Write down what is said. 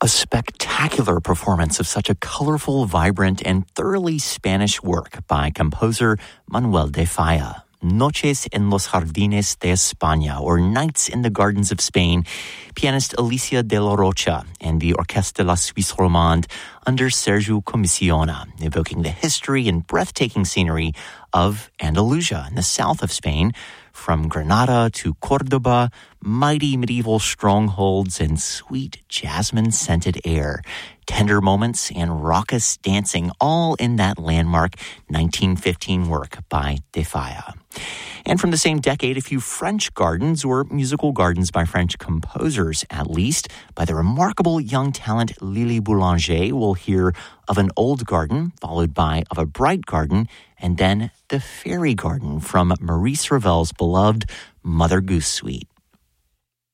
A spectacular performance of such a colorful, vibrant, and thoroughly Spanish work by composer Manuel de Falla. Noches en los Jardines de España, or Nights in the Gardens of Spain, pianist Alicia de la Rocha and the Orchestre La Suisse Romande under Sergio Comisiona, evoking the history and breathtaking scenery of Andalusia in the south of Spain. From Granada to Cordoba, mighty medieval strongholds and sweet jasmine-scented air, tender moments and raucous dancing, all in that landmark 1915 work by de Falla. And from the same decade, a few French gardens, or musical gardens by French composers at least, by the remarkable young talent Lily Boulanger. We'll hear of an old garden, followed by of a bright garden, and then the fairy garden from Maurice Ravel's beloved Mother Goose Suite.